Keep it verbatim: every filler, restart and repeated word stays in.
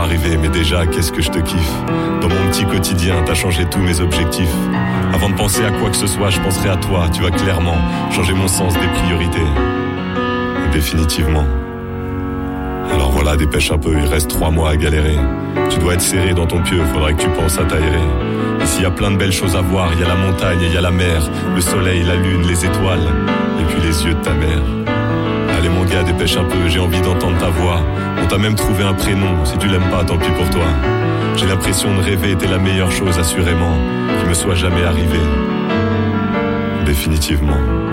arriver, mais déjà, qu'est-ce que je te kiffe. Dans mon petit quotidien, t'as changé tous mes objectifs. Avant de penser à quoi que ce soit, je penserai à toi. Tu vas clairement changer mon sens des priorités. Définitivement. Alors voilà, dépêche un peu, il reste trois mois à galérer. Tu dois être serré dans ton pieu, faudrait que tu penses à t'aérer. Ici y a plein de belles choses à voir, il y a la montagne et il y a la mer, le soleil, la lune, les étoiles, et puis les yeux de ta mère. Allez mon gars, dépêche un peu, j'ai envie d'entendre ta voix. On t'a même trouvé un prénom, si tu l'aimes pas, tant pis pour toi. J'ai l'impression de rêver, t'es la meilleure chose assurément qui me soit jamais arrivée. Définitivement.